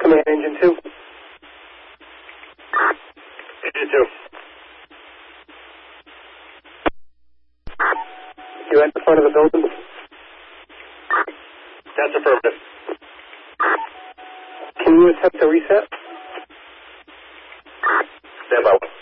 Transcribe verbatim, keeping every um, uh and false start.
Command engine two. Engine two. You at the front of the building? That's affirmative. Can you attempt a reset? Stand by.